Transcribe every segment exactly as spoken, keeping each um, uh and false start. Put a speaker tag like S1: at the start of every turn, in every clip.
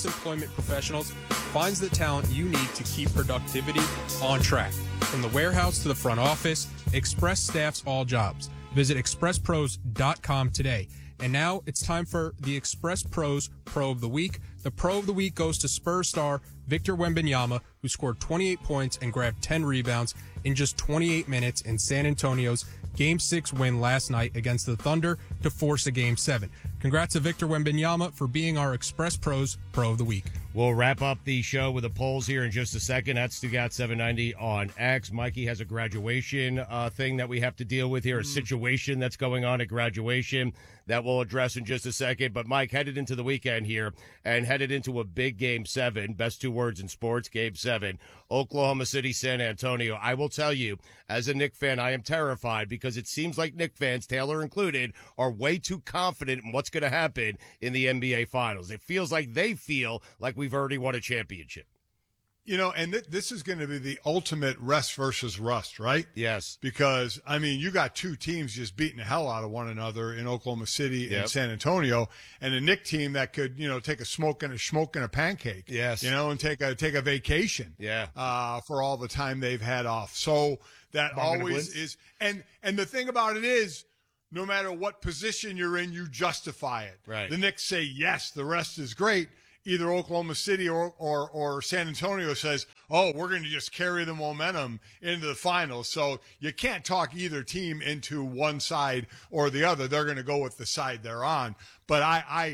S1: Employment Professionals finds the talent you need to keep productivity on track. From the warehouse to the front office, Express staffs all jobs. Visit express pros dot com today. And now it's time for the Express Pros Pro of the Week. The Pro of the Week goes to Spurs star Victor Wembanyama, who scored twenty-eight points and grabbed ten rebounds in just twenty-eight minutes in San Antonio's Game six win last night against the Thunder to force a Game seven. Congrats to Victor Wembanyama for being our Express Pros Pro of the Week.
S2: We'll wrap up the show with the polls here in just a second. That's Stugat seven ninety on X. Mikey has a graduation uh, thing that we have to deal with here, a situation that's going on at graduation that we'll address in just a second. But, Mike, headed into the weekend here and headed into a big Game seven, best two words in sports, Game seven, Oklahoma City, San Antonio. I will tell you, as a Knick fan, I am terrified because it seems like Knick fans, Taylor included, are way too confident in what's going to happen in the N B A Finals. It feels like they feel like we've already won a championship.
S3: You know, and th- this is going to be the ultimate rest versus rust, right?
S2: Yes.
S3: Because, I mean, you got two teams just beating the hell out of one another in Oklahoma City
S2: Yep.
S3: and San Antonio, and a Knick team that could, you know, take a smoke and a smoke and a pancake.
S2: Yes.
S3: You know, and take a take a vacation.
S2: Yeah.
S3: Uh, for all the time they've had off. So that always is, and and the thing about it is, no matter what position you're in, you justify it.
S2: Right.
S3: The Knicks say yes, the rest is great. Either Oklahoma City or, or, or San Antonio says, oh, we're going to just carry the momentum into the finals. So you can't talk either team into one side or the other. They're going to go with the side they're on. But I, I,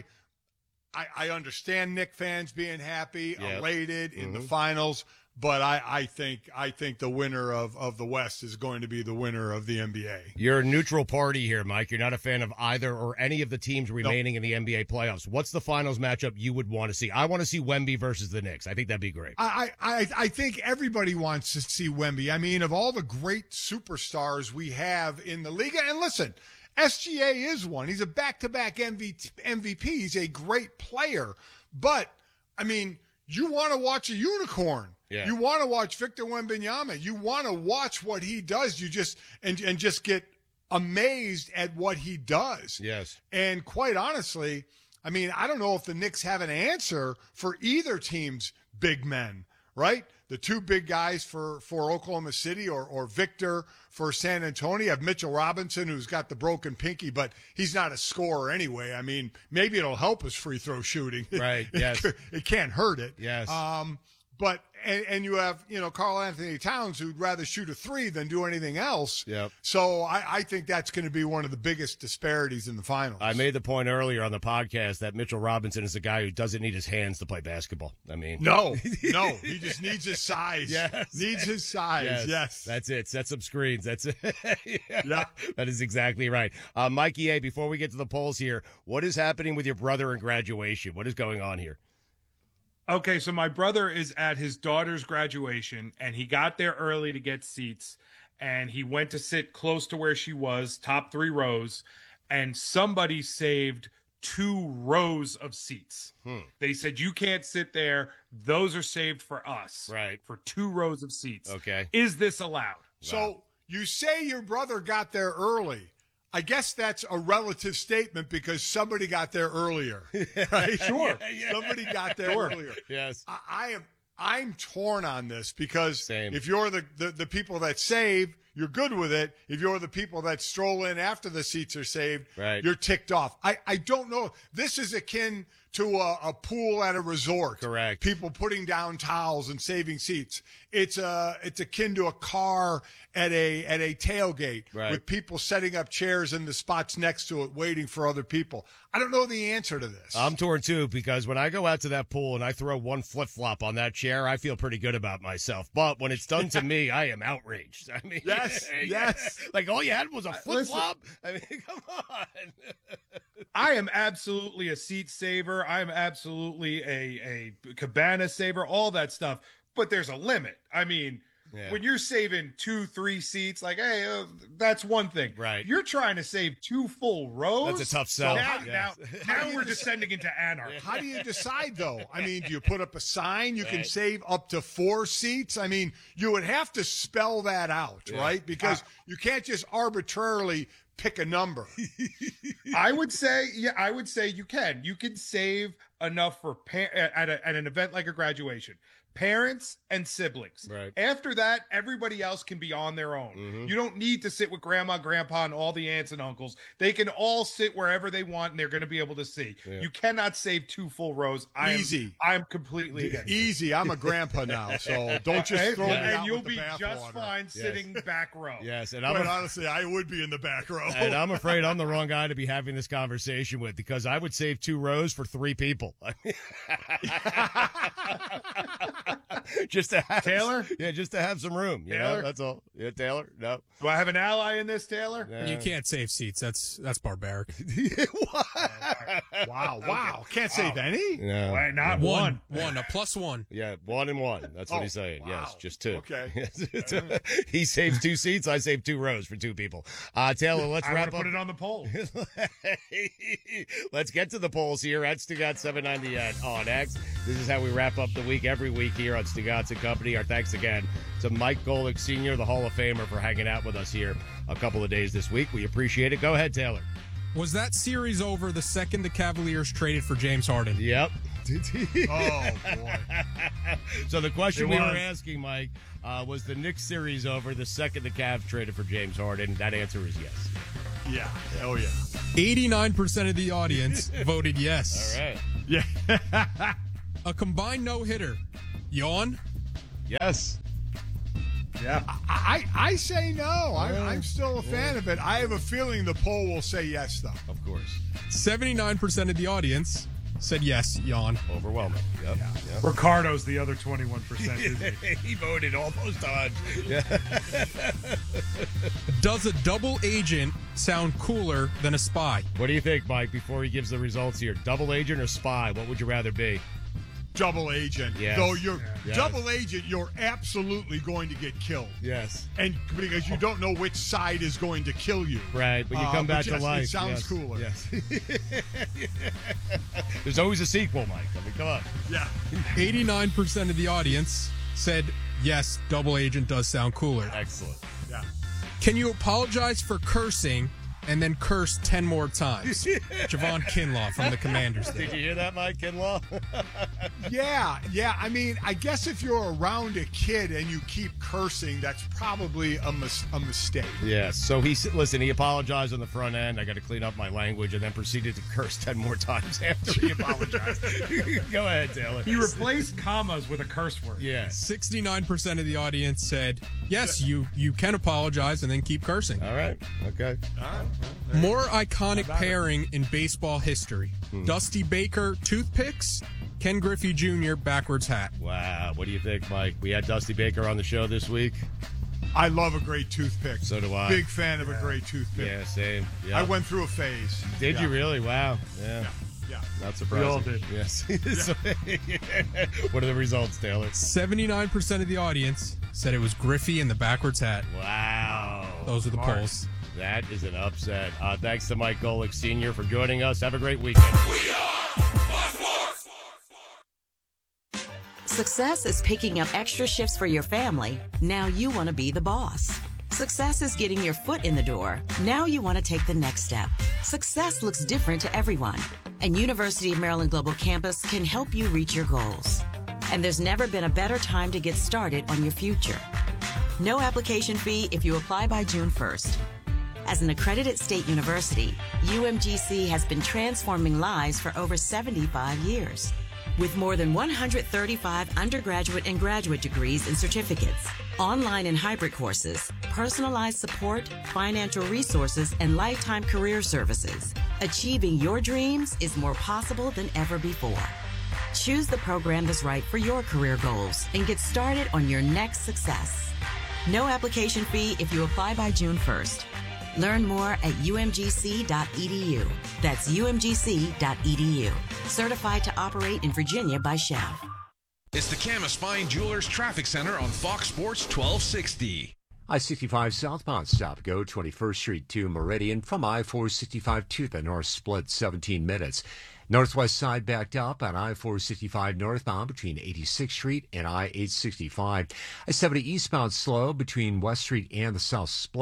S3: I, I understand Knick fans being happy,
S2: Yep.
S3: elated in
S2: Mm-hmm.
S3: the finals. But I, I think I think the winner of, of the West is going to be the winner of the N B A.
S2: You're a neutral party here, Mike. You're not a fan of either or any of the teams remaining
S3: Nope.
S2: in the N B A playoffs. What's the finals matchup you would want to see? I want to see Wemby versus the Knicks. I think that'd be great.
S3: I, I, I think everybody wants to see Wemby. I mean, of all the great superstars we have in the league, and listen, S G A is one. He's a back-to-back M V P. He's a great player. But, I mean, you want to watch a unicorn.
S2: Yeah.
S3: You want to watch Victor Wembanyama. You want to watch what he does. You just and and just get amazed at what he does.
S2: Yes.
S3: And quite honestly, I mean, I don't know if the Knicks have an answer for either team's big men, right? The two big guys for, for Oklahoma City or, or Victor for San Antonio. You have Mitchell Robinson, who's got the broken pinky, but he's not a scorer anyway. I mean, maybe it'll help his free throw shooting.
S2: Right, yes.
S3: it, it can't hurt it.
S2: Yes.
S3: Um, But and, and you have, you know, Karl Anthony Towns, who'd rather shoot a three than do anything else.
S2: Yep.
S3: So I, I think that's going to be one of the biggest disparities in the finals.
S2: I made the point earlier on the podcast that Mitchell Robinson is a guy who doesn't need his hands to play basketball. I mean,
S3: no, no, he just needs his size.
S2: Yes.
S3: Needs his size.
S2: Yes,
S3: Yes.
S2: that's it. Set some screens. That's it. yeah,
S3: Yeah.
S2: That is exactly right. Uh, Mikey A., before we get to the polls here, what is happening with your brother in graduation? What is going on here?
S4: Okay, so my brother is at his daughter's graduation, and he got there early to get seats, and he went to sit close to where she was, top three rows, and somebody saved two rows of seats.
S2: Hmm.
S4: They said, you can't sit there. Those are saved for us.
S2: Right.
S4: For two rows of seats.
S2: Okay.
S4: Is this allowed?
S3: So you say your brother got there early. I guess that's a relative statement because somebody got there earlier. Right?
S4: Sure.
S2: Yeah, yeah.
S3: Somebody got there earlier.
S2: Yes.
S3: I, I am I'm torn on this because
S2: Same.
S3: if you're the, the, the people that save, you're good with it. If you're the people that stroll in after the seats are saved,
S2: Right.
S3: you're ticked off. I, I don't know. This is akin to a, a pool at a resort.
S2: Correct.
S3: People putting down towels and saving seats. It's uh it's akin to a car at a at a tailgate
S2: Right.
S3: with people setting up chairs in the spots next to it waiting for other people. I don't know the answer to this.
S2: I'm torn too because when I go out to that pool and I throw one flip flop on that chair, I feel pretty good about myself. But when it's done to me, I am outraged. I mean,
S3: Yes, yes.
S2: like all you had was a flip
S4: listen.
S2: flop. I mean, come on.
S4: I am absolutely a seat saver. I'm absolutely a, a cabana saver, all that stuff. But there's a limit. I mean,
S2: Yeah.
S4: when you're saving two, three seats, like, hey, uh, that's one thing.
S2: Right.
S4: You're trying to save two full rows.
S2: That's a tough sell.
S4: Now,
S2: Yes.
S4: now, now we're descending into anarchy.
S3: How do you decide, though? I mean, do you put up a sign? You can
S2: Right.
S3: save up to four seats? I mean, you would have to spell that out, right? Because you can't just arbitrarily pick a number.
S4: I would say, yeah, I would say you can. You can save enough for par- at, a, at an event like a graduation. Parents and siblings.
S2: Right.
S4: After that, everybody else can be on their own.
S2: Mm-hmm.
S4: You don't need to sit with grandma, grandpa, and all the aunts and uncles. They can all sit wherever they want, and they're going to be able to see.
S2: Yeah.
S4: You cannot save two full rows. I'm,
S3: Easy.
S4: I'm completely against it.
S3: Easy. I'm a grandpa now, so don't just
S4: Okay?
S3: throw me
S4: And
S3: out
S4: you'll
S3: with the
S4: be just
S3: bathwater.
S4: fine sitting back row.
S2: Yes, and I'm
S3: But
S2: a-
S3: honestly, I would be in the back row.
S2: and I'm afraid I'm the wrong guy to be having this conversation with because I would save two rows for three people. just to have
S4: Taylor?
S2: yeah, just to have some room. You know,
S4: Taylor?
S2: that's all. Yeah, Taylor. No,
S4: Do I have an ally in this, Taylor?
S2: Yeah.
S1: You can't save seats. That's that's barbaric.
S3: Wow, wow. Can't save any?
S2: No.
S4: Why not one?
S1: One, one, a plus one.
S2: Yeah, one and one. That's what
S3: Oh,
S2: he's saying.
S3: wow.
S2: Yes, just two.
S3: Okay.
S2: He saves two seats. I save two rows for two people. Uh, Taylor, let's
S4: I'm
S2: wrap
S4: going to
S2: up.
S4: put it on the poll.
S2: Let's get to the polls here at Stugat seven ninety at on X. This is how we wrap up the week every week here on Stugatz and Company. Our thanks again to Mike Golick Senior, the Hall of Famer, for hanging out with us here a couple of days this week. We appreciate it. Go ahead, Taylor.
S1: Was that series over the second the Cavaliers traded for James Harden?
S2: Yep.
S3: Oh, boy.
S2: So the question
S4: It
S2: we
S4: was.
S2: were asking, Mike, uh, was the Knicks series over the second the Cavs traded for James Harden? That answer is yes.
S3: Yeah. Oh, yeah.
S1: eighty-nine percent of the audience voted yes.
S2: All right.
S3: Yeah.
S1: A combined no-hitter. Yawn?
S2: Yes.
S4: Yeah.
S3: I, I say no. I, I'm still a fan of it. I have a feeling the poll will say yes, though.
S2: Of course.
S1: seventy-nine percent of the audience said yes, yawn.
S2: Overwhelming. Yep. Yep.
S4: Ricardo's the other twenty-one percent. Isn't he?
S2: He voted almost on.
S1: Does a double agent sound cooler than a spy?
S2: What do you think, Mike, before he gives the results here? Double agent or spy? What would you rather be?
S3: Double agent.
S2: Yes.
S3: Though you're
S2: Yes.
S3: double agent, you're absolutely going to get killed.
S2: Yes.
S3: And because you don't know which side is going to kill you.
S2: Right, but you
S3: Uh,
S2: come back
S3: but yes,
S2: to life.
S3: It sounds
S2: Yes.
S3: cooler.
S2: Yes. There's always a sequel, Mike. I mean, come on.
S3: Yeah.
S1: eighty-nine percent of the audience said yes, double agent does sound cooler.
S2: Excellent.
S3: Yeah.
S1: Can you apologize for cursing and then curse ten more times? Javon Kinlaw from the Commanders.
S2: Did you hear that, Mike Kinlaw?
S3: Yeah, yeah. I mean, I guess if you're around a kid and you keep cursing, that's probably a, mis- a mistake.
S2: Yes. So he s- listen. He apologized on the front end. I got to clean up my language, and then proceeded to curse ten more times after he apologized. Go ahead, Taylor.
S4: He replaced commas with a curse word.
S2: Yes.
S1: sixty-nine percent of the audience said yes, you you can apologize and then keep cursing.
S2: All right. Okay.
S1: More iconic pairing in baseball history.
S2: Hmm.
S1: Dusty Baker, toothpicks. Ken Griffey Junior, backwards hat.
S2: Wow. What do you think, Mike? We had Dusty Baker on the show this week.
S3: I love a great toothpick.
S2: So do I.
S3: Big fan of a great toothpick.
S2: Yeah. Same. Yeah.
S3: I went through a phase.
S2: Did
S3: Yeah.
S2: you really? Wow. Yeah.
S3: Yeah.
S2: Not surprising.
S4: We all did.
S2: Yes. So- what are the results, Taylor?
S1: seventy-nine percent of the audience said it was Griffey in the backwards hat.
S2: Wow.
S1: Those are the
S4: Smart.
S1: polls.
S2: That is an upset. Uh, thanks to Mike Golick Senior for joining us. Have a great weekend.
S5: Success is picking up extra shifts for your family. Now you want to be the boss. Success is getting your foot in the door. Now you want to take the next step. Success looks different to everyone, and University of Maryland Global Campus can help you reach your goals. And there's never been a better time to get started on your future. No application fee if you apply by June first. As an accredited state university, U M G C has been transforming lives for over seventy-five years. With more than one hundred thirty-five undergraduate and graduate degrees and certificates, online and hybrid courses, personalized support, financial resources, and lifetime career services, achieving your dreams is more possible than ever before. Choose the program that's right for your career goals and get started on your next success. No application fee if you apply by June first. Learn more at U M G C dot E D U. That's U M G C dot E D U. Certified to operate in Virginia by Chev.
S6: It's the Camas Fine Jewelers Traffic Center on Fox Sports twelve sixty.
S7: I sixty-five southbound stop go twenty-first Street to Meridian from I four sixty-five to the north split seventeen minutes. Northwest side backed up on I four sixty-five northbound between eighty-sixth Street and I eight sixty-five. I seventy eastbound slow between West Street and the south split.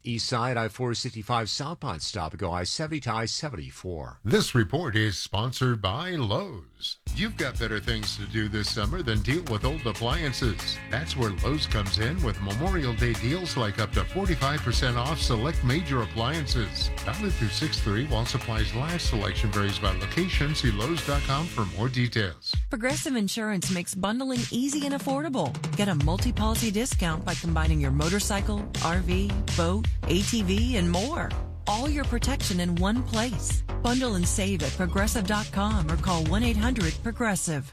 S7: East side, I four sixty-five southbound stop, go I seventy to I seventy-four.
S8: This report is sponsored by Lowe's. You've got better things to do this summer than deal with old appliances. That's where Lowe's comes in with Memorial Day deals like up to forty-five percent off select major appliances. Valid through six three while supplies last. Selection varies by location. See Lowe's dot com for more details.
S9: Progressive Insurance makes bundling easy and affordable. Get a multi-policy discount by combining your motorcycle, R V, boat, A T V, and more. All your protection in one place. Bundle and save at progressive dot com or call one eight hundred progressive.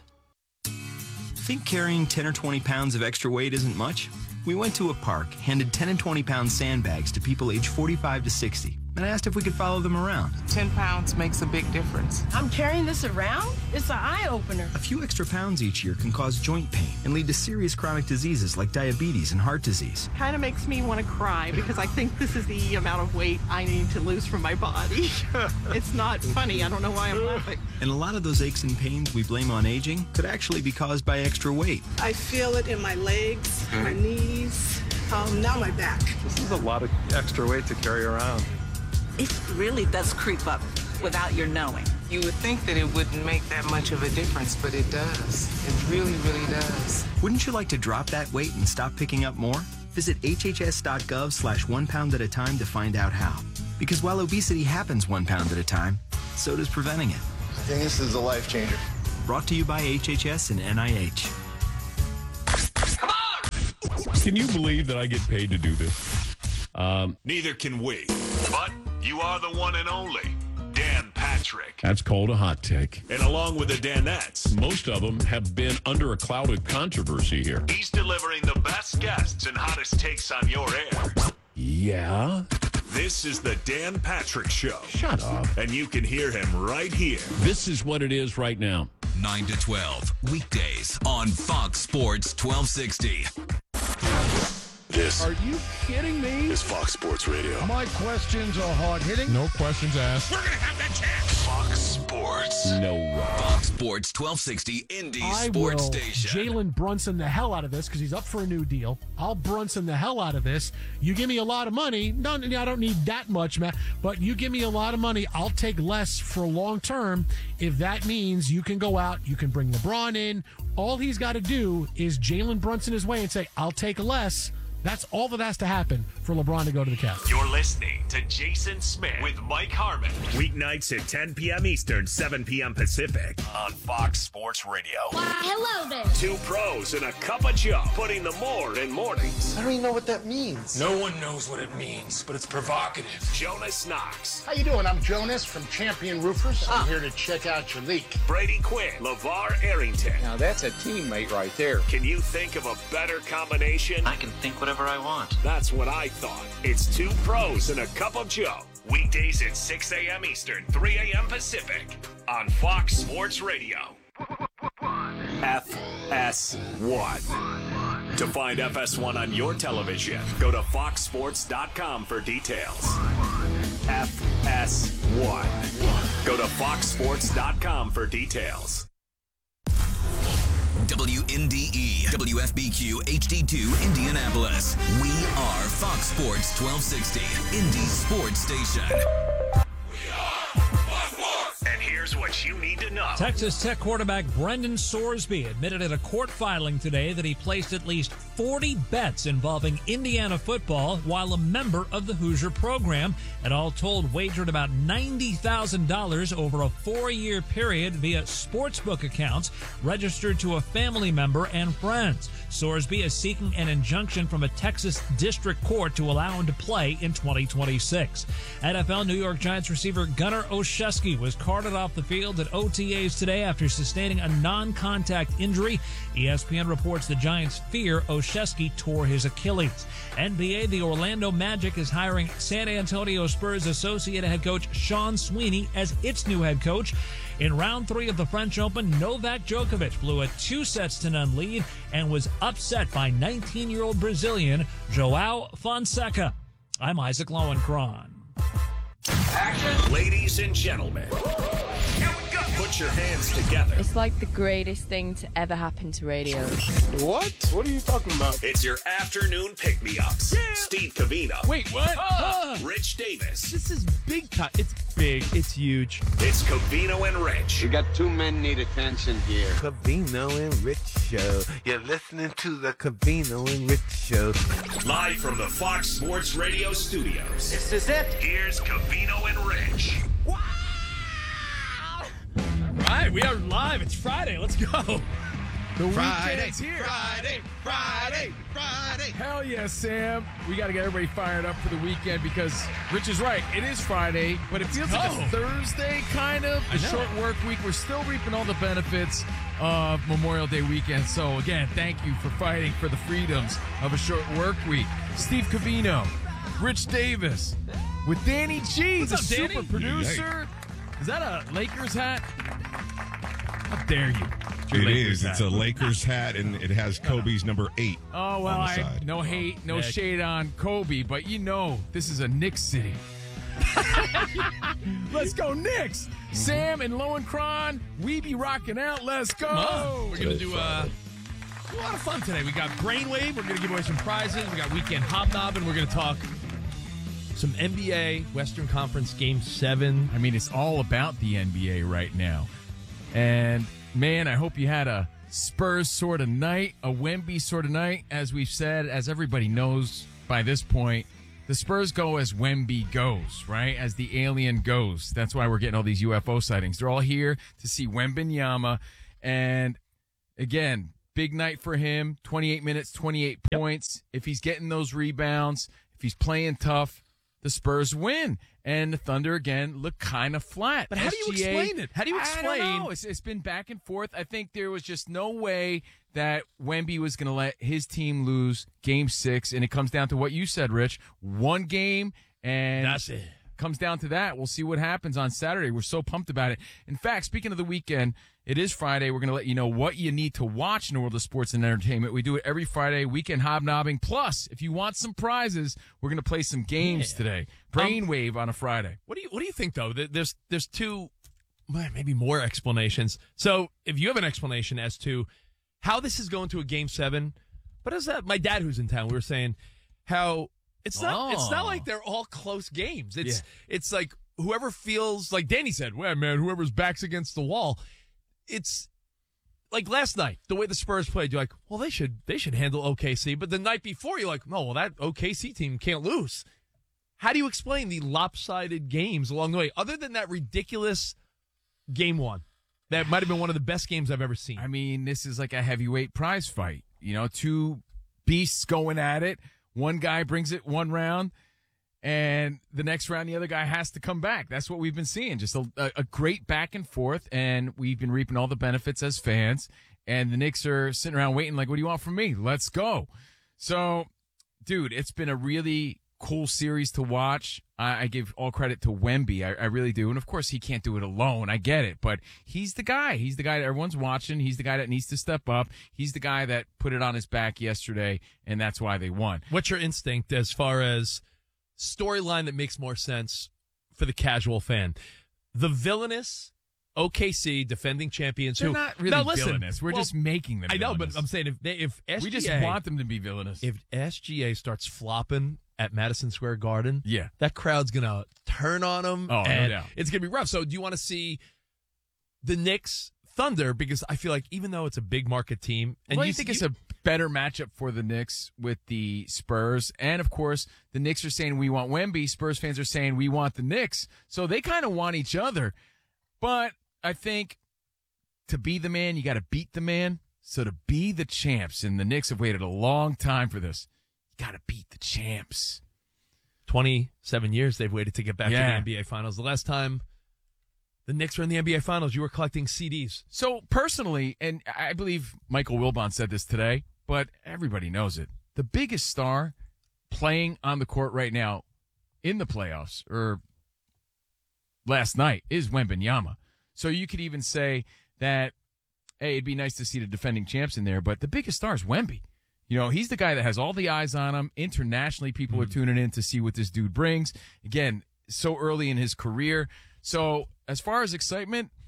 S10: Think carrying ten or twenty pounds of extra weight isn't much? We went to a park, handed ten and twenty pound sandbags to people aged forty-five to sixty, and asked if we could follow them around.
S11: ten pounds makes a big difference. I'm carrying this around? It's an eye-opener.
S10: A few extra pounds each year can cause joint pain and lead to serious chronic diseases like diabetes and heart disease.
S11: Kind of makes me want to cry because I think this is the amount of weight I need to lose from my body. It's not funny. I don't know why I'm laughing.
S10: And a lot of those aches and pains we blame on aging could actually be caused by extra weight.
S12: I feel it in my legs, my knees, um, now my back.
S13: This is a lot of extra weight to carry around.
S14: It really does creep up without your knowing.
S11: You would think that it wouldn't make that much of a difference, but it does. It really, really does.
S10: Wouldn't you like to drop that weight and stop picking up more? Visit hhs.gov slash one pound at a time to find out how. Because while obesity happens one pound at a time, so does preventing it.
S15: I think this is a life changer.
S10: Brought to you by H H S and N I H.
S16: Come on! Can you believe that I get paid to do this? Um,
S17: Neither can we. But you are the one and only Dan Patrick.
S16: That's called a hot take.
S17: And along with the Danettes,
S16: most of them have been under a cloud of controversy here.
S17: He's delivering the best guests and hottest takes on your air.
S16: Yeah?
S17: This is the Dan Patrick Show.
S16: Shut up.
S17: And you can hear him right here.
S16: This is what it is right now.
S6: nine to twelve, weekdays on Fox Sports twelve sixty.
S18: This
S19: Are you kidding me?
S18: is Fox Sports Radio.
S19: My questions are hard-hitting.
S16: No questions asked.
S17: We're going to have that chance.
S18: Fox Sports.
S16: No way.
S6: Fox Sports twelve sixty, Indy
S20: I
S6: Sports
S20: will
S6: Station.
S20: Jalen Brunson the hell out of this because he's up for a new deal. I'll Brunson the hell out of this. You give me a lot of money. No, I don't need that much, Matt. But you give me a lot of money. I'll take less for long term if that means you can go out, you can bring LeBron in. All he's got to do is Jalen Brunson his way and say, I'll take less. That's all that has to happen for LeBron to go to the Cavs.
S17: You're listening to Jason Smith with Mike Harmon. Weeknights at ten p.m. Eastern, seven p.m. Pacific on Fox Sports Radio.
S21: Why, hello there.
S17: Two pros and a cup of Joe, putting the more in mornings.
S15: I don't even know what that means.
S22: No one knows what it means, but it's provocative.
S17: Jonas Knox.
S23: How you doing? I'm Jonas from Champion Roofers. I'm ah. here to check out your leak.
S17: Brady Quinn. LeVar Arrington.
S24: Now that's a teammate right there.
S17: Can you think of a better combination?
S25: I can think whatever I want.
S17: That's what I thought. It's two pros and a cup of Joe. Weekdays at six a.m. Eastern, three a.m. Pacific on Fox Sports Radio. F S one. To find F S one on your television, go to fox sports dot com for details. F S one. Go to fox sports dot com for details.
S6: W N D E, W F B Q, H D two, Indianapolis. We are Fox Sports twelve sixty, Indy Sports Station.
S17: And here's what you need to know.
S26: Texas Tech quarterback Brendan Sorsby admitted at a court filing today that he placed at least forty bets involving Indiana football while a member of the Hoosier program, and all told wagered about ninety thousand dollars over a four-year period via sportsbook accounts registered to a family member and friends. Sorsby is seeking an injunction from a Texas district court to allow him to play in twenty twenty-six. N F L New York Giants receiver Gunnar Olszewski was carted off the field at O T As today after sustaining a non-contact injury. E S P N reports the Giants fear Olszewski tore his Achilles. N B A, the Orlando Magic is hiring San Antonio Spurs associate head coach Sean Sweeney as its new head coach. In round three of the French Open, Novak Djokovic blew a two sets to none lead and was upset by nineteen-year-old Brazilian Joao Fonseca. I'm Isaac Lowenkron.
S17: Action. Ladies and gentlemen, here we go. Put your hands together.
S1: It's like the greatest thing to ever happen to radio.
S23: What? What are you talking about?
S17: It's your afternoon pick-me-ups. Yeah. Steve Covino.
S2: Wait, what?
S17: Uh, Rich Davis.
S2: This is big time. It's big. It's huge.
S17: It's Covino and Rich.
S3: We got two men need attention here.
S4: Covino and Rich Show. You're listening to the Covino and Rich Show.
S17: Live from the Fox Sports Radio studios.
S4: This is it.
S17: Here's Covino and Rich.
S2: Wow! All right, we are live. It's Friday. Let's go.
S20: The
S4: Friday,
S20: weekend's here.
S4: Friday, Friday, Friday.
S20: Hell yeah, Sam. We got to get everybody fired up for the weekend because Rich is right. It is Friday, but it feels like a Thursday kind of. A short work week. We're still reaping all the benefits of Memorial Day weekend. So, again, thank you for fighting for the freedoms of a short work week. Steve Covino, Rich Davis, with Danny G,
S2: What's
S20: the
S2: up,
S20: super
S2: Danny?
S20: producer. Is that a Lakers hat? How dare you?
S16: It
S20: Lakers
S16: is.
S20: hat.
S16: It's a Lakers hat, and it has Kobe's number eight.
S20: Oh, well,
S16: on the
S20: I,
S16: side.
S20: no hate, no
S2: Nick.
S20: shade on Kobe, but you know this is a Knicks city. Let's go Knicks! Sam and Lowenkron, we be rocking out. Let's go!
S2: Oh, we're going to do uh, a lot of fun today. We got Brainwave. We're going to give away some prizes. We got Weekend Hobnobbing. We're going to talk some N B A Western Conference Game seven.
S20: I mean, it's all about the N B A right now. And, man, I hope you had a Spurs sort of night, a Wemby sort of night. As we've said, as everybody knows by this point, the Spurs go as Wemby goes, right? As the alien goes. That's why we're getting all these U F O sightings. They're all here to see Wembanyama. And, again, big night for him. twenty-eight minutes, twenty-eight yep. points. If he's getting those rebounds, if he's playing tough, the Spurs win. And the Thunder, again, look kind of flat.
S2: But how do you
S20: S G A,
S2: explain it? How do you explain?
S20: I don't know. It's, it's been back and forth. I think there was just no way that Wemby was going to let his team lose game six. And it comes down to what you said, Rich. One game, and
S2: that's it.
S20: Comes down to that. We'll see what happens on Saturday. We're so pumped about it. In fact, speaking of the weekend, it is Friday. We're going to let you know what you need to watch in the world of sports and entertainment. We do it every Friday, Weekend Hobnobbing. Plus, if you want some prizes, we're going to play some games
S2: yeah.
S20: today. Brainwave um, on a Friday.
S2: What do you What do you think, though? There's there's two, maybe more explanations. So, if you have an explanation as to how this is going to a Game Seven, but as that, my dad who's in town, we were saying how it's not oh. it's not like they're all close games. It's yeah. it's like whoever feels like Danny said, well, man, whoever's back's against the wall. It's like last night, the way the Spurs played, you're like, well, they should they should handle O K C. But the night before, you're like, no, well, that O K C team can't lose. How do you explain the lopsided games along the way, other than that ridiculous game one? That might have been one of the best games I've ever seen.
S20: I mean, this is like a heavyweight prize fight. You know, two beasts going at it. One guy brings it one round, and the next round, the other guy has to come back. That's what we've been seeing. Just a, a great back and forth, and we've been reaping all the benefits as fans. And the Knicks are sitting around waiting like, what do you want from me? Let's go. So, dude, it's been a really cool series to watch. I, I give all credit to Wemby. I, I really do. And, of course, he can't do it alone. I get it. But he's the guy. He's the guy that everyone's watching. He's the guy that needs to step up. He's the guy that put it on his back yesterday, and that's why they won.
S2: What's your instinct as far as storyline that makes more sense for the casual fan? The villainous O K C defending champions.
S20: They're
S2: who
S20: not really
S2: now, listen,
S20: villainous. We're
S2: well,
S20: just making them.
S2: I know,
S20: villainous.
S2: but I'm saying if they, if S G A,
S20: we just want them to be villainous.
S2: If S G A starts flopping at Madison Square Garden,
S20: yeah,
S2: that crowd's gonna turn on them.
S20: Oh,
S2: and
S20: no doubt.
S2: It's gonna be rough. So, do you want to see the Knicks Thunder? Because I feel like even though it's a big market team, and
S20: well,
S2: you
S20: you think
S2: you,
S20: it's a better matchup for the Knicks with the Spurs, and of course the Knicks are saying we want Wemby. Spurs fans are saying we want the Knicks, so they kind of want each other. But I think to be the man, you got to beat the man. So to be the champs, and the Knicks have waited a long time for this, you got to beat the champs.
S2: twenty-seven years they've waited to get back
S20: yeah.
S2: to the N B A Finals. The last time the Knicks were in the N B A Finals, you were collecting C Ds.
S20: So personally, and I believe Michael Wilbon said this today, but everybody knows it, the biggest star playing on the court right now in the playoffs, or last night, is Wembanyama. So you could even say that, hey, it'd be nice to see the defending champs in there, but the biggest star is Wemby. You know, he's the guy that has all the eyes on him. Internationally, people mm-hmm. are tuning in to see what this dude brings. Again, so early in his career. So as far as excitement,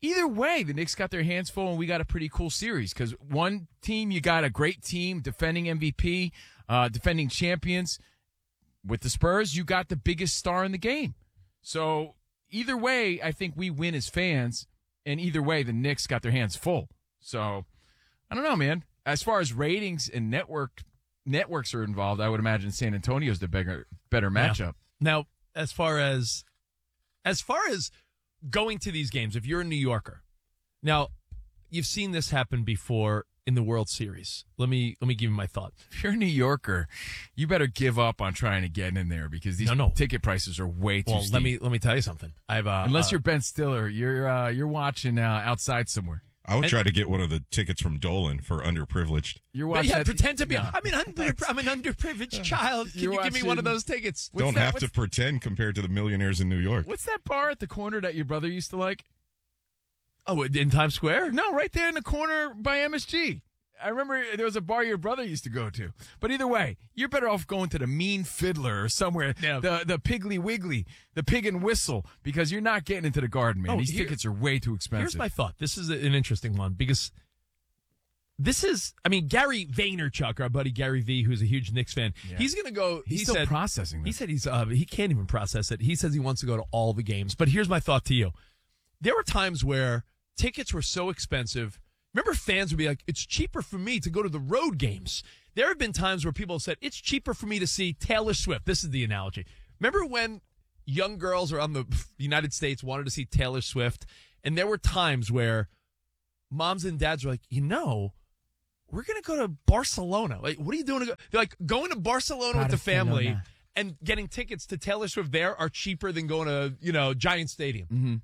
S5: either way, the Knicks got their hands full, and we got a pretty cool series because one team, you got a great team, defending M V P, uh, defending champions. With the Spurs, you got the biggest star in the game. So either way, I think we win as fans, and either way, the Knicks got their hands full. So I don't know, man. As far as ratings and network networks are involved, I would imagine San Antonio's the bigger, better matchup.
S2: Yeah. Now, as far as as far as going to these games, if you're a New Yorker, now you've seen this happen before in the World Series. Let me let me give you my thought.
S5: If you're a New Yorker, you better give up on trying to get in there because these
S2: no, no.
S5: ticket prices are way too
S2: well,
S5: steep.
S2: let me let me tell you something. I've uh,
S5: unless
S2: uh,
S5: you're Ben Stiller, you're uh, you're watching uh, outside somewhere.
S16: I would
S2: and,
S16: try to get one of the tickets from Dolan for underprivileged.
S5: You're watching.
S2: Yeah,
S5: that,
S2: pretend to be.
S5: no.
S2: I'm an under, I'm an underprivileged child. Can
S5: You're
S2: you give me one of
S5: watching-
S2: those tickets?
S5: What's
S16: Don't
S5: that-
S16: have to pretend compared to the millionaires in New York.
S5: What's that bar at the corner that your brother used to like?
S2: Oh, in Times Square?
S5: No, right there in the corner by M S G. I remember there was a bar your brother used to go to. But either way, you're better off going to the Mean Fiddler or somewhere,
S2: Yeah.
S5: the the Piggly Wiggly, the Pig and Whistle, because you're not getting into the Garden, man.
S2: Oh,
S5: These
S2: here-
S5: tickets are way too expensive.
S2: Here's my thought. This is an interesting one because this is, I mean, Gary Vaynerchuk, our buddy Gary V, who's a huge Knicks fan,
S5: Yeah.
S2: he's going to go.
S5: He's
S2: he
S5: still
S2: said,
S5: processing
S2: He
S5: this.
S2: said he's uh, he can't even process it. He says he wants to go to all the games. But here's my thought to you: there were times where tickets were so expensive. Remember, fans would be like, "It's cheaper for me to go to the road games." There have been times where people have said, "It's cheaper for me to see Taylor Swift." This is the analogy. Remember when young girls around the United States wanted to see Taylor Swift, and there were times where moms and dads were like, "You know, we're going to go to Barcelona. Like, what are you doing? To go? They're like, going to Barcelona with the family
S5: Barcelona.
S2: and getting tickets to Taylor Swift there are cheaper than going to, you know, Giant Stadium."
S5: Mm-hmm.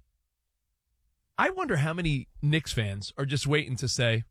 S2: I wonder how many Knicks fans are just waiting to say,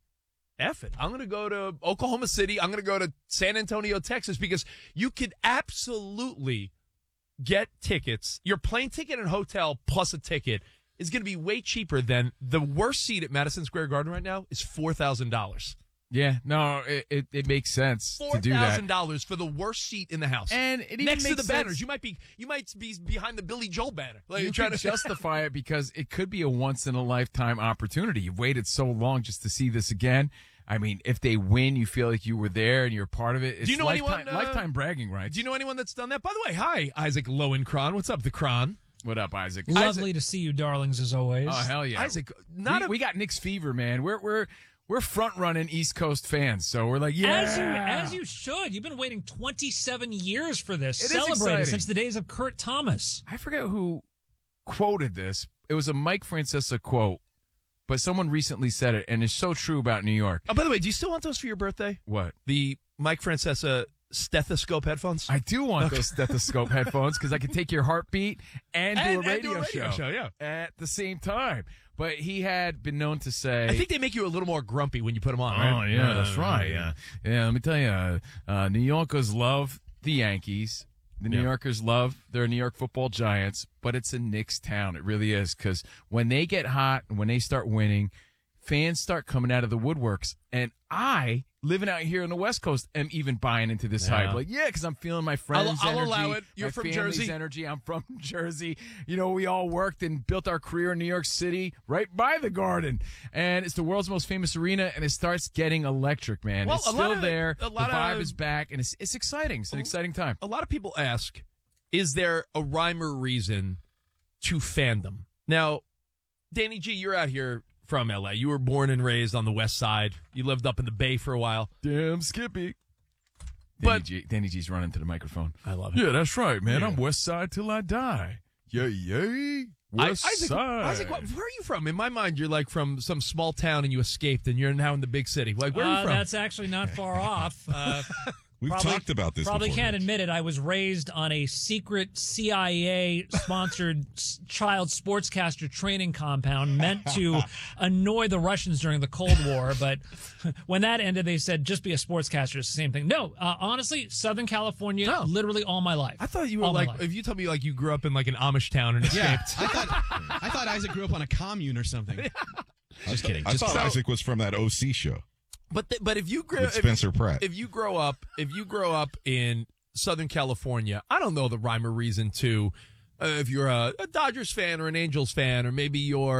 S2: F it. I'm going to go to Oklahoma City. I'm going to go to San Antonio, Texas, because you could absolutely get tickets. Your plane ticket and hotel plus a ticket is going to be way cheaper than the worst seat at Madison Square Garden right now is four thousand dollars.
S5: Yeah, no, it, it, it makes sense
S2: Four
S5: to do that.
S2: thousand dollars for the worst seat in the house,
S5: And it even
S2: next to
S5: makes
S2: the banners.
S5: sense-
S2: You might be, you might be behind the Billy Joel banner. Like,
S5: You
S2: trying
S5: can
S2: to
S5: justify it because it could be a once in a lifetime opportunity. You've waited so long just to see this again. I mean, if they win, you feel like you were there and you're part of it. It's
S2: Do you know
S5: lifetime,
S2: anyone, uh,
S5: lifetime bragging rights.
S2: Do you know anyone that's done that? By the way, hi, Isaac Lowenkron. What's up, the Kron?
S5: What up, Isaac?
S26: Lovely to see you, darlings, as always.
S5: Oh hell yeah,
S2: Isaac, not
S5: we,
S2: a-
S5: we got Knicks fever, man. We're we're we're front running East Coast fans, so we're like, yeah,
S26: As you, as you should. You've been waiting twenty-seven years for this.
S5: It is
S26: Celebrating
S5: exciting.
S26: since the days of Kurt Thomas.
S5: I forget who quoted this. It was a Mike Francesa quote, but someone recently said it, and it's so true about New York.
S2: Oh, by the way, do you still want those for your birthday?
S5: What?
S2: The Mike Francesa stethoscope headphones?
S5: I do want those stethoscope headphones because I can take your heartbeat and,
S2: And-
S5: do, a
S2: and
S5: radio
S2: do a radio
S5: show,
S2: show, yeah.
S5: at the same time. But he had been known to say,
S2: I think they make you a little more grumpy when you put them on,
S5: "Oh
S2: right?
S5: yeah, that's right. Yeah, yeah. Let me tell you, uh, uh, New Yorkers love the Yankees. The New
S2: Yeah.
S5: Yorkers love their New York Football Giants, but it's a Knicks town. It really is because when they get hot and when they start winning, fans start coming out of the woodworks. And I, living out here on the West Coast, am even buying into this
S2: Yeah.
S5: hype. Like, yeah, because I'm feeling my friends'
S2: I'll
S5: energy.
S2: allow it. You're
S5: my
S2: from
S5: family's
S2: Jersey.
S5: energy. I'm from Jersey. You know, we all worked and built our career in New York City right by the Garden. And it's the world's most famous arena, and it starts getting electric, man.
S2: Well,
S5: it's
S2: a
S5: still
S2: lot of-
S5: there.
S2: a
S5: The
S2: lot
S5: vibe
S2: of-
S5: is back, and it's, it's exciting. It's an exciting time.
S2: A lot of people ask, is there a rhyme or reason to fandom? Now, Danny G, you're out here from L A. You were born and raised on the West Side. You lived up in the Bay for a while.
S5: Damn Skippy. Danny,
S2: But-
S5: G, Danny G's running to the microphone.
S2: I love it.
S5: Yeah, that's right, man.
S2: Yeah.
S5: I'm West Side till I die. Yeah, yeah.
S2: I-
S5: West
S2: Isaac,
S5: Side.
S2: Isaac, what- where are you from? In my mind, you're like from some small town and you escaped and you're now in the big city. Like, where are
S26: Uh,
S2: you from?
S26: That's actually not far off. Uh,
S16: We've
S26: probably-
S16: talked about this
S26: Probably
S16: before,
S26: can't
S16: Rich.
S26: admit it. I was raised on a secret C I A-sponsored s- child sportscaster training compound meant to annoy the Russians during the Cold War. But when that ended, they said, just be a sportscaster. It's the same thing. No, uh, honestly, Southern California,
S2: No.
S26: literally all my life.
S2: I thought you were
S26: All my
S2: like,
S26: life.
S2: if you told me like you grew up in like an Amish town and
S7: Yeah,
S2: escaped.
S7: I thought I thought Isaac grew up on a commune or something. Just kidding.
S16: I
S7: Just
S16: thought
S2: so-
S16: Isaac was from that O C show
S2: But th- but if you grow
S16: with
S2: if,
S16: Spencer Pratt.
S2: if you grow up if you grow up in Southern California, I don't know the rhyme or reason to uh, if you're a, a Dodgers fan or an Angels fan or maybe you're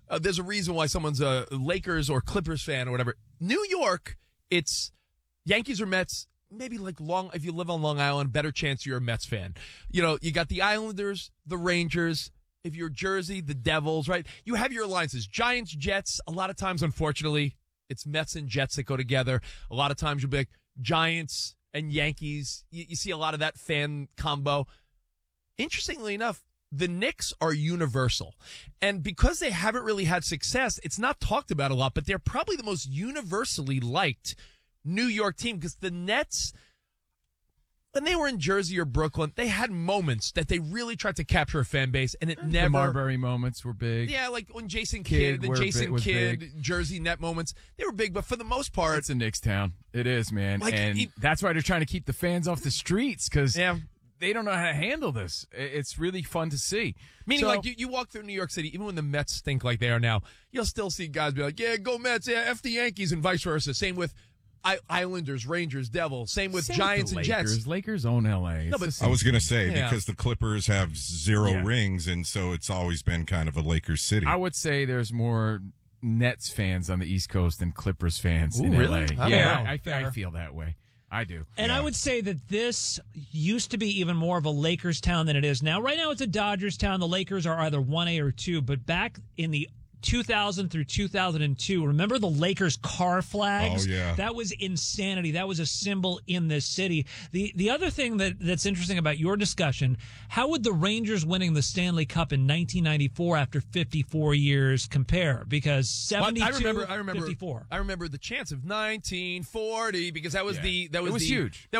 S2: uh, there's a reason why someone's a Lakers or Clippers fan or whatever. New York, it's Yankees or Mets. Maybe like long, if you live on Long Island, better chance you're a Mets fan. You know, you got the Islanders, the Rangers. If you're Jersey, the Devils, right? You have your alliances. Giants, Jets. A lot of times, unfortunately, it's Mets and Jets that go together. A lot of times you'll be like Giants and Yankees. You, you see a lot of that fan combo. Interestingly enough, the Knicks are universal. And because they haven't really had success, it's not talked about a lot, but they're probably the most universally liked New York team because the Nets, when they were in Jersey or Brooklyn, they had moments that they really tried to capture a fan base, and it never.
S5: The Marbury moments were big.
S2: Yeah, like when Jason Kidd,
S5: Kidd
S2: the
S5: were
S2: Jason
S5: big-
S2: Kidd,
S5: big.
S2: Jersey net moments, they were big, but for the most part,
S5: It's a Knicks town. It is, man.
S2: Like,
S5: and
S2: it-
S5: that's why they're trying to keep the fans off the streets because
S2: Yeah.
S5: they don't know how to handle this. I- It's really fun to see.
S2: meaning
S5: So-
S2: like you, you walk through New York City, even when the Mets stink like they are now, you'll still see guys be like, "Yeah, go Mets, yeah, F the Yankees," and vice versa. Same with I- Islanders, Rangers, Devils. Same with
S5: Same
S2: Giants
S5: with the
S2: and
S5: Lakers.
S2: Jets.
S5: Lakers own L A.
S2: No,
S5: It's
S2: but-
S5: the same
S16: I was going to
S5: thing.
S16: say,
S2: Yeah.
S16: because the Clippers have zero
S5: Yeah.
S16: rings, and so it's always been kind of a Lakers city.
S5: I would say there's more Nets fans on the East Coast than Clippers fans
S2: Ooh,
S5: in
S2: really?
S5: L A.
S2: I don't
S5: Yeah,
S2: know.
S5: I, I, I feel that way. I do.
S26: And I would say that this used to be even more of a Lakers town than it is now. Right now, it's a Dodgers town. The Lakers are either one A or two. But back in the two thousand through two thousand two, remember the Lakers car flags?
S16: Oh, yeah.
S26: That was insanity. That was a symbol in this city. The the other thing that, that's interesting about your discussion, how would the Rangers winning the Stanley Cup in nineteen ninety-four after fifty-four years compare? Because
S2: Well,
S26: seventy-two,
S2: I remember, I remember,
S26: fifty-four.
S2: I remember the chance of nineteen forty because that was
S5: Yeah.
S2: the that
S5: It
S2: was,
S5: was
S2: the,
S5: huge.
S2: That